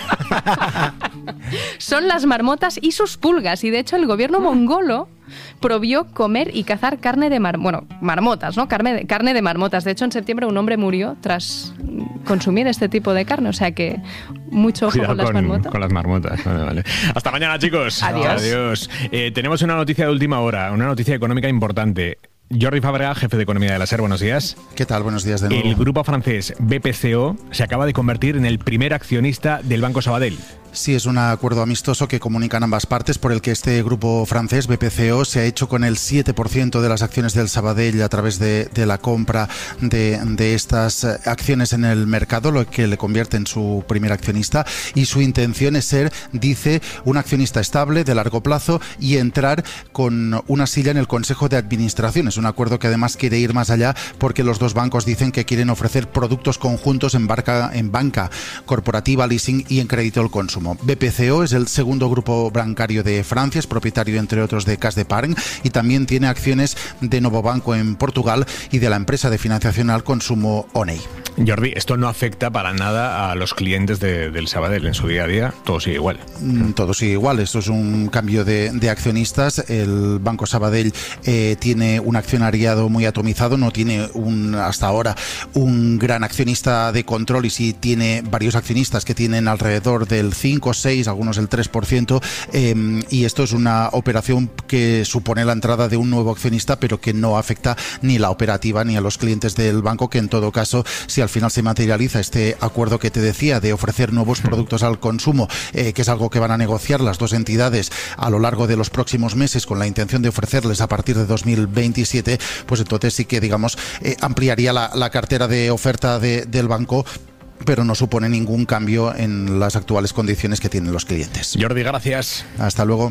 Son las marmotas y sus pulgas. Y de hecho el gobierno mongolo prohibió comer y cazar carne de mar... bueno, marmotas, ¿no? Carne de, carne de marmotas. De hecho, en septiembre un hombre murió tras consumir este tipo de carne. O sea que mucho ojo Cuidado con las con, marmotas. con las marmotas. Vale, vale. Hasta mañana, chicos. Adiós. Adiós. Eh, tenemos una noticia de última hora, una noticia económica importante. Jordi Fàbrega, jefe de Economía de la SER, buenos días. ¿Qué tal? Buenos días de nuevo. El grupo francés B P C O se acaba de convertir en el primer accionista del Banco Sabadell. Sí, es un acuerdo amistoso que comunican ambas partes por el que este grupo francés, B P C O, se ha hecho con el siete por ciento de las acciones del Sabadell a través de, de la compra de, de estas acciones en el mercado, lo que le convierte en su primer accionista. Y su intención es ser, dice, un accionista estable de largo plazo y entrar con una silla en el Consejo de Administración. Es un acuerdo que además quiere ir más allá porque los dos bancos dicen que quieren ofrecer productos conjuntos en, barca, en banca corporativa, leasing y en crédito al consumo. B P C O es el segundo grupo bancario de Francia, es propietario entre otros de Caisse d'Epargne y también tiene acciones de Novo Banco en Portugal y de la empresa de financiación al consumo Oney. Jordi, esto no afecta para nada a los clientes de, del Sabadell en su día a día, todo sigue igual. Mm, todo sigue igual, esto es un cambio de, de accionistas. El Banco Sabadell eh, tiene un accionariado muy atomizado, no tiene un, hasta ahora un gran accionista de control y sí tiene varios accionistas que tienen alrededor del cinco, seis, algunos el tres por ciento eh, y esto es una operación que supone la entrada de un nuevo accionista pero que no afecta ni la operativa ni a los clientes del banco, que en todo caso, si al final se materializa este acuerdo que te decía de ofrecer nuevos productos al consumo, eh, que es algo que van a negociar las dos entidades a lo largo de los próximos meses con la intención de ofrecerles a partir de dos mil veintisiete, pues entonces sí que digamos eh, ampliaría la, la cartera de oferta de, del banco, pero no supone ningún cambio en las actuales condiciones que tienen los clientes. Jordi, gracias. Hasta luego.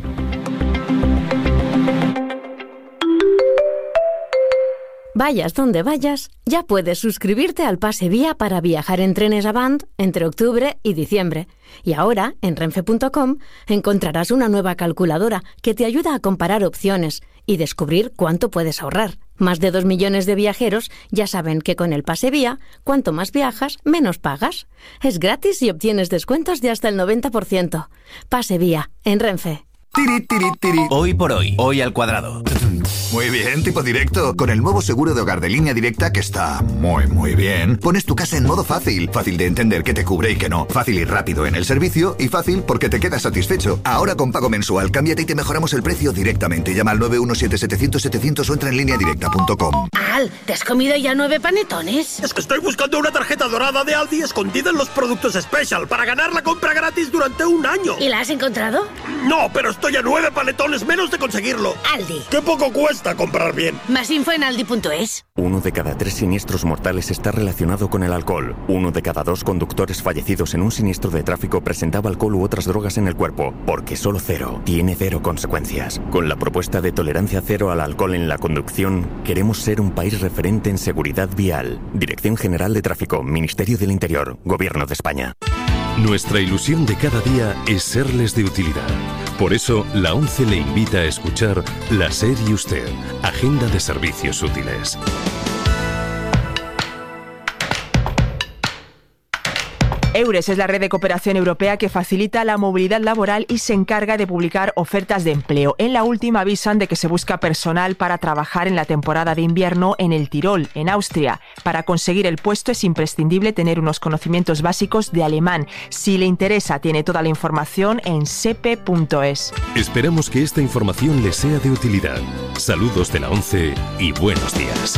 Vayas donde vayas, ya puedes suscribirte al Pase Vía para viajar en trenes Avant entre octubre y diciembre. Y ahora, en renfe punto com, encontrarás una nueva calculadora que te ayuda a comparar opciones y descubrir cuánto puedes ahorrar. Más de dos millones de viajeros ya saben que con el Pase Vía, cuanto más viajas, menos pagas. Es gratis y obtienes descuentos de hasta el noventa por ciento. Pase Vía, en Renfe. Tiri, tiri, tiri. Hoy por hoy, hoy al cuadrado. Muy bien, tipo directo. Con el nuevo seguro de hogar de Línea Directa, que está muy, muy bien, pones tu casa en modo fácil. Fácil de entender qué te cubre y qué no. Fácil y rápido en el servicio y fácil porque te quedas satisfecho. Ahora con pago mensual, cámbiate y te mejoramos el precio directamente. Llama al nueve uno siete siete cero cero siete cero cero o entra en línea directa punto com. Al, ¿te has comido ya nueve panetones? Es que estoy buscando una tarjeta dorada de Aldi escondida en los productos Special para ganar la compra gratis durante un año. ¿Y la has encontrado? No, pero estoy a nueve panetones menos de conseguirlo. Aldi. ¡Qué poco cuesta comprar bien! Más info en aldi punto es. Uno de cada tres siniestros mortales está relacionado con el alcohol. Uno de cada dos conductores fallecidos en un siniestro de tráfico presentaba alcohol u otras drogas en el cuerpo, porque solo cero tiene cero consecuencias. Con la propuesta de tolerancia cero al alcohol en la conducción, queremos ser un país referente en seguridad vial. Dirección General de Tráfico, Ministerio del Interior, Gobierno de España. Nuestra ilusión de cada día es serles de utilidad. Por eso, la ONCE le invita a escuchar La SER y Usted, Agenda de Servicios Útiles. EURES es la red de cooperación europea que facilita la movilidad laboral y se encarga de publicar ofertas de empleo. En la última avisan de que se busca personal para trabajar en la temporada de invierno en el Tirol, en Austria. Para conseguir el puesto es imprescindible tener unos conocimientos básicos de alemán. Si le interesa, tiene toda la información en sepe punto es. Esperamos que esta información le sea de utilidad. Saludos de la ONCE y buenos días.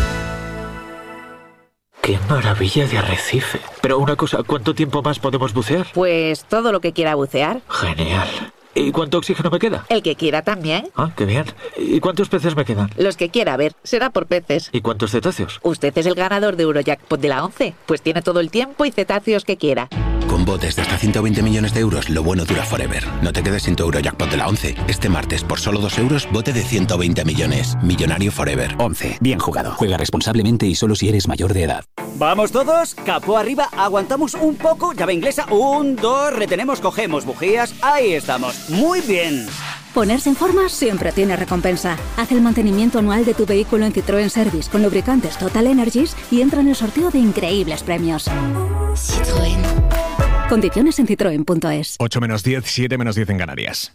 ¡Qué maravilla de arrecife! Pero una cosa, ¿cuánto tiempo más podemos bucear? Pues todo lo que quiera bucear. Genial. ¿Y cuánto oxígeno me queda? El que quiera también. Ah, qué bien. ¿Y cuántos peces me quedan? Los que quiera, a ver, será por peces. ¿Y cuántos cetáceos? Usted es el ganador de Eurojackpot de la ONCE, pues tiene todo el tiempo y cetáceos que quiera. Con botes de hasta ciento veinte millones de euros, lo bueno dura forever. No te quedes sin tu Eurojackpot de la ONCE. Este martes, por solo dos euros, bote de ciento veinte millones. Millonario forever. ONCE. Bien jugado. Juega responsablemente y solo si eres mayor de edad. ¿Vamos todos? Capó arriba, aguantamos un poco, llave inglesa, un, dos, retenemos, cogemos bujías, ahí estamos. Muy bien. Ponerse en forma siempre tiene recompensa. Haz el mantenimiento anual de tu vehículo en Citroën Service con lubricantes Total Energies y entra en el sorteo de increíbles premios. Citroën. Condiciones en citroen punto es. ocho menos diez, siete menos diez en Canarias.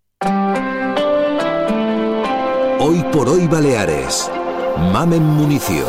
Hoy por hoy Baleares. Mamen Municio.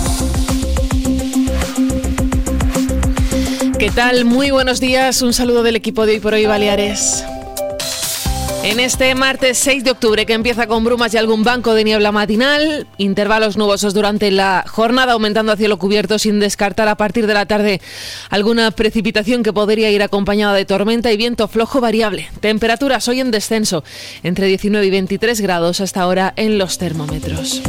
¿Qué tal? Muy buenos días. Un saludo del equipo de Hoy por Hoy Baleares. En este martes seis de octubre, que empieza con brumas y algún banco de niebla matinal, intervalos nubosos durante la jornada, aumentando a cielo cubierto sin descartar a partir de la tarde alguna precipitación que podría ir acompañada de tormenta y viento flojo variable. Temperaturas hoy en descenso, entre diecinueve y veintitrés grados hasta ahora en los termómetros.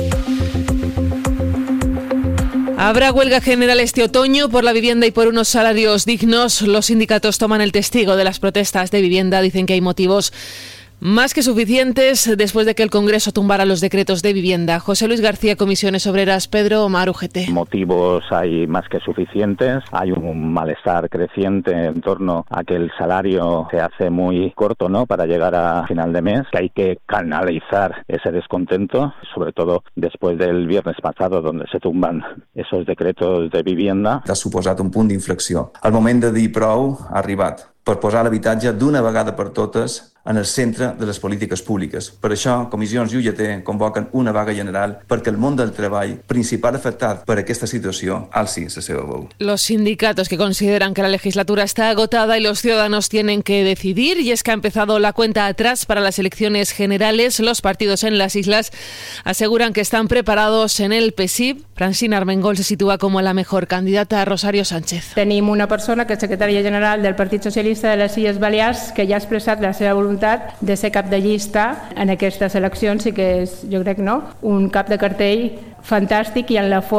Habrá huelga general este otoño por la vivienda y por unos salarios dignos. Los sindicatos toman el testigo de las protestas de vivienda. Dicen que hay motivos más que suficientes después de que el Congreso tumbara los decretos de vivienda. José Luis García, Comisiones Obreras, Pedro Omar, U G T. Motivos hay más que suficientes. Hay un malestar creciente en torno a que el salario se hace muy corto, ¿no?, para llegar a final de mes, que hay que canalizar ese descontento, sobre todo después del viernes pasado, donde se tumban esos decretos de vivienda. Ha suposat un punt d'inflexió. El moment de dir prou ha arribat per posar l'habitatge d'una vegada per totes en el centre de les polítiques públiques. Per això, Comissions i U G T convoquen una vaga general perquè el món del treball, principal afectat per aquesta situació, alci la seva veu. Los sindicatos que consideran que la legislatura está agotada y los ciudadanos tienen que decidir, y es que ha empezado la cuenta atrás para las elecciones generales. Los partidos en las islas aseguran que están preparados. En el P S I B, Francina Armengol se sitúa como la mejor candidata a Rosario Sánchez. Tenim una persona que és secretària general del Partit Socialista de les Illes Balears que ja ha expressat la seva voluntat de ser cap de llista en aquestes eleccions, i que és, jo crec, no, un cap de cartell fantàstic i amb la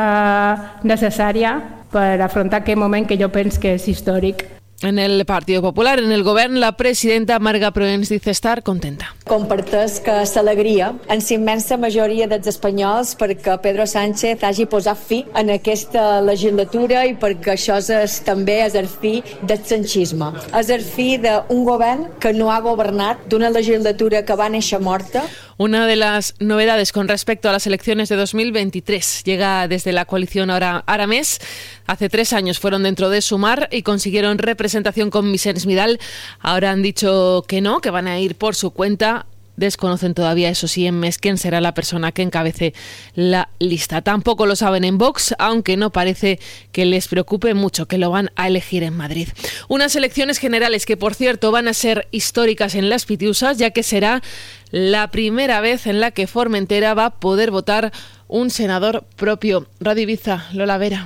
força necessària per afrontar aquest moment que jo penso que és històric. En el Partido Popular, en el Govern, la presidenta Marga Proens dice estar contenta. Comparteix que s'alegria en la immensa majoria dels espanyols perquè Pedro Sánchez hagi posat fi en aquesta legislatura i perquè això és també és el fi del sanchisme. És el fi d'un govern que no ha governat, d'una legislatura que va néixer morta. Una de las novedades con respecto a las elecciones de dos mil veintitrés llega desde la coalición Ara, Aramés. Hace tres años fueron dentro de Sumar y consiguieron representación con Vicens Midal. Ahora han dicho que no, que van a ir por su cuenta. Desconocen todavía, eso sí, en mes quién será la persona que encabece la lista. Tampoco lo saben en Vox, aunque no parece que les preocupe mucho, que lo van a elegir en Madrid. Unas elecciones generales que, por cierto, van a ser históricas en Las Pitiusas, ya que será la primera vez en la que Formentera va a poder votar un senador propio. Radio Ibiza, Lola Vera.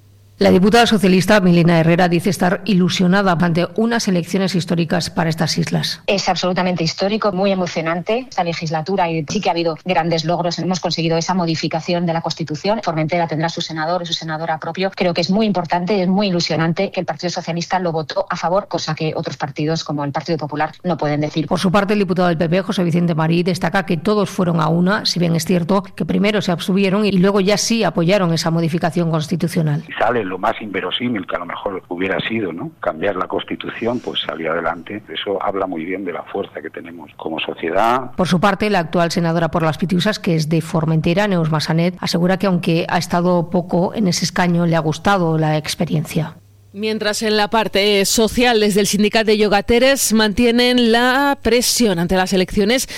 La diputada socialista Milena Herrera dice estar ilusionada ante unas elecciones históricas para estas islas. Es absolutamente histórico, muy emocionante esta legislatura, y sí que ha habido grandes logros. Hemos conseguido esa modificación de la Constitución. Formentera tendrá su senador y su senadora propio. Creo que es muy importante, es muy ilusionante que el Partido Socialista lo votó a favor, cosa que otros partidos como el Partido Popular no pueden decir. Por su parte, el diputado del P P, José Vicente Marí, destaca que todos fueron a una, si bien es cierto que primero se abstuvieron y luego ya sí apoyaron esa modificación constitucional. Sale lo más inverosímil que a lo mejor hubiera sido, ¿no?, cambiar la Constitución, pues salió adelante. Eso habla muy bien de la fuerza que tenemos como sociedad. Por su parte, la actual senadora por Las Pitiusas, que es de Formentera, Neus Massanet, asegura que aunque ha estado poco en ese escaño, le ha gustado la experiencia. Mientras en la parte social, desde el sindicato de Llogateres mantienen la presión ante las elecciones.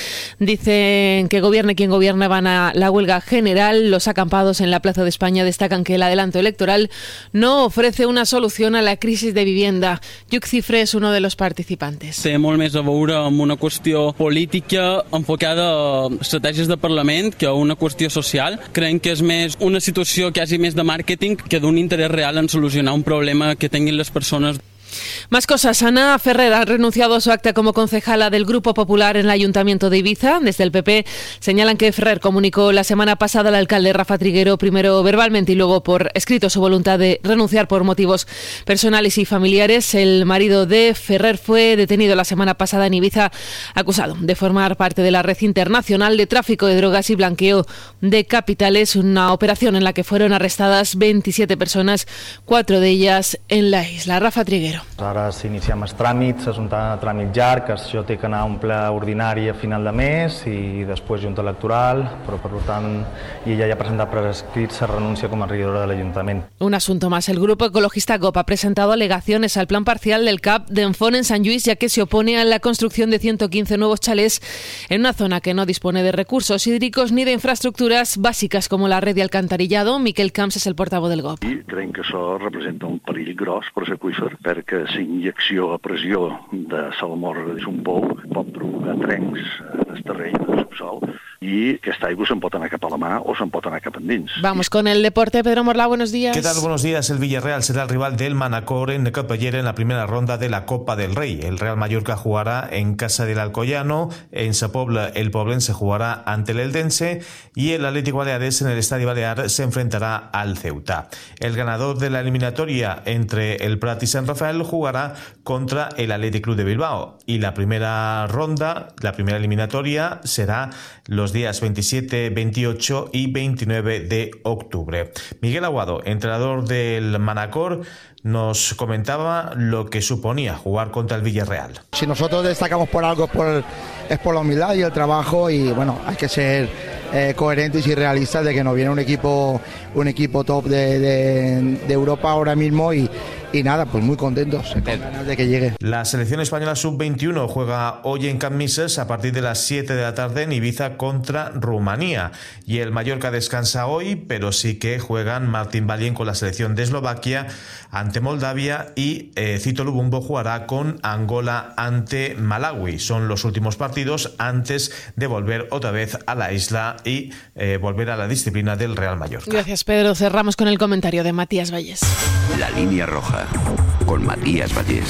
Dicen que gobierne quien gobierne van a la huelga general. Los acampados en la Plaza de España destacan que el adelanto electoral no ofrece una solución a la crisis de vivienda. Lluc Cifre es uno de los participantes. Té molt més a veure amb una qüestió política enfocada a estratègies de Parlament que a una qüestió social. Creiem que és més una situació quasi més de màrqueting que d'un interès real en solucionar un problema que tengan las personas. Más cosas. Ana Ferrer ha renunciado a su acta como concejala del Grupo Popular en el Ayuntamiento de Ibiza. Desde el P P señalan que Ferrer comunicó la semana pasada al alcalde Rafa Triguero, primero verbalmente y luego por escrito, su voluntad de renunciar por motivos personales y familiares. El marido de Ferrer fue detenido la semana pasada en Ibiza, acusado de formar parte de la red internacional de tráfico de drogas y blanqueo de capitales, una operación en la que fueron arrestadas veintisiete personas, cuatro de ellas en la isla. Rafa Triguero. Ara s'iniciem els tràmits, és un tràmit llarg, això té que anar a un ple ordinari a final de mes i després junta electoral, però per tant, i ella ja ha presentat per escrit, se renuncia com a regidora de l'Ajuntament. Un asunto más. El grupo ecologista G O P ha presentado alegaciones al plan parcial del C A P de Enfón en Sant Lluís, ya que se opone a la construcción de ciento quince nuevos chalés en una zona que no dispone de recursos hídricos ni de infraestructuras bàsiques como la red de alcantarillado. Miquel Camps és el portaveu del G O P. I creiem que això representa un perill gros per l'aqüífer, perquè que si injecció a pressió de salmorra dins un pou pot provocar trencs en el terreny del subsol y que esta aigua se'n pot anar cap a la mar o se'n pot anar cap endins. Vamos con el deporte. Pedro Morla, buenos días. ¿Qué tal? Buenos días. El Villarreal será el rival del Manacor en Capellera en la primera ronda de la Copa del Rey. El Real Mallorca jugará en casa del Alcoyano, en Sa Pobla el Poblense jugará ante el Eldense y el Atlético Baleares en el Estadio Balear se enfrentará al Ceuta. El ganador de la eliminatoria entre el Prat y San Rafael jugará contra el Athletic Club de Bilbao y la primera ronda, la primera eliminatoria será los días veintisiete, veintiocho y veintinueve de octubre. Miguel Aguado, entrenador del Manacor, nos comentaba lo que suponía jugar contra el Villarreal. Si nosotros destacamos por algo es por, es por la humildad y el trabajo y bueno, hay que ser eh, coherentes y realistas de que nos viene un equipo un equipo top de, de, de Europa ahora mismo y Y nada, pues muy contentos, con ganas de que llegue. La selección española sub veintiuno juega hoy en Camp Mises a partir de las siete de la tarde en Ibiza contra Rumanía. Y el Mallorca descansa hoy, pero sí que juegan Martín Valien con la selección de Eslovaquia ante Moldavia y eh, Cito Lubumbo jugará con Angola ante Malawi. Son los últimos partidos antes de volver otra vez a la isla y eh, volver a la disciplina del Real Mallorca. Gracias, Pedro. Cerramos con el comentario de Matías Vallés. La línea roja con Matías Vallés.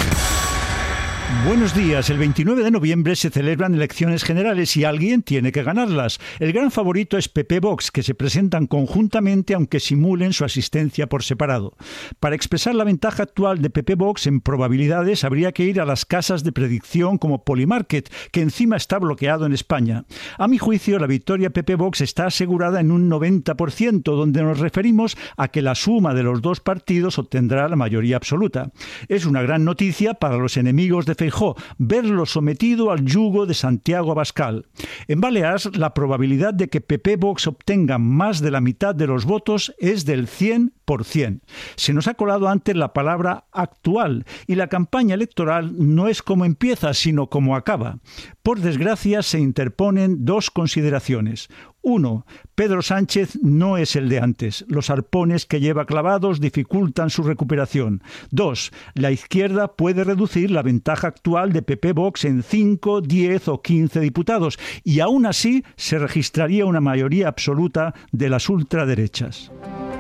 Buenos días. El veintinueve de noviembre se celebran elecciones generales y alguien tiene que ganarlas. El gran favorito es P P Vox, que se presentan conjuntamente aunque simulen su asistencia por separado. Para expresar la ventaja actual de P P Vox en probabilidades habría que ir a las casas de predicción como Polymarket, que encima está bloqueado en España. A mi juicio, la victoria P P Vox está asegurada en un noventa por ciento, donde nos referimos a que la suma de los dos partidos obtendrá la mayoría absoluta. Es una gran noticia para los enemigos de Feijóo verlo sometido al yugo de Santiago Abascal. En Baleares, la probabilidad de que P P Vox obtenga más de la mitad de los votos es del cien por ciento. Se nos ha colado antes la palabra actual y la campaña electoral no es como empieza, sino como acaba. Por desgracia, se interponen dos consideraciones. Uno, Pedro Sánchez no es el de antes. Los arpones que lleva clavados dificultan su recuperación. Dos, la izquierda puede reducir la ventaja actual de P P Vox en cinco, diez o quince diputados y aún así se registraría una mayoría absoluta de las ultraderechas.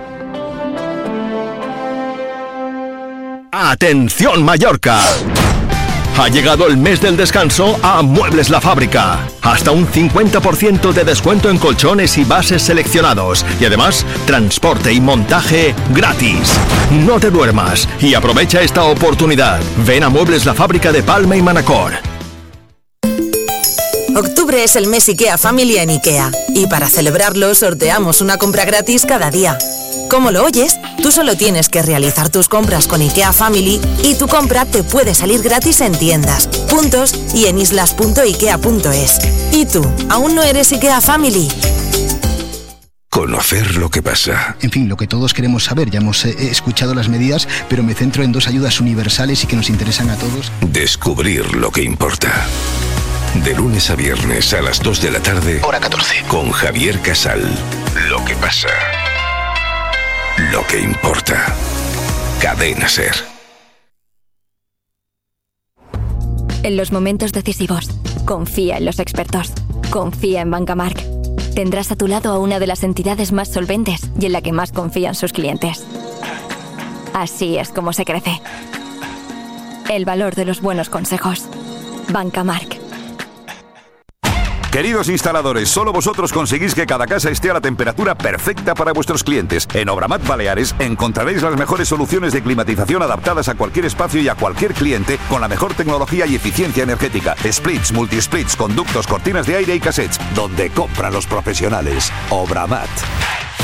¡Atención Mallorca! Ha llegado el mes del descanso a Muebles La Fábrica. Hasta un cincuenta por ciento de descuento en colchones y bases seleccionados. Y además, transporte y montaje gratis. No te duermas y aprovecha esta oportunidad. Ven a Muebles La Fábrica de Palma y Manacor. Octubre es el mes IKEA Family en IKEA. Y para celebrarlo sorteamos una compra gratis cada día. ¿Cómo lo oyes? Tú solo tienes que realizar tus compras con IKEA Family y tu compra te puede salir gratis en tiendas, puntos y en islas punto ikea punto es. ¿Y tú, aún no eres IKEA Family? Conocer lo que pasa. En fin, lo que todos queremos saber. Ya hemos eh, escuchado las medidas, pero me centro en dos ayudas universales y que nos interesan a todos. Descubrir lo que importa. De lunes a viernes a las dos de la tarde. Hora catorce. Con Javier Casal. Lo que pasa. Lo que importa. Cadena SER. En los momentos decisivos, confía en los expertos. Confía en Bancamark. Tendrás a tu lado a una de las entidades más solventes y en la que más confían sus clientes. Así es como se crece. El valor de los buenos consejos. Bancamark. Queridos instaladores, solo vosotros conseguís que cada casa esté a la temperatura perfecta para vuestros clientes. En Obramat Baleares encontraréis las mejores soluciones de climatización adaptadas a cualquier espacio y a cualquier cliente con la mejor tecnología y eficiencia energética. Splits, multisplits, conductos, cortinas de aire y cassettes. Donde compran los profesionales. Obramat.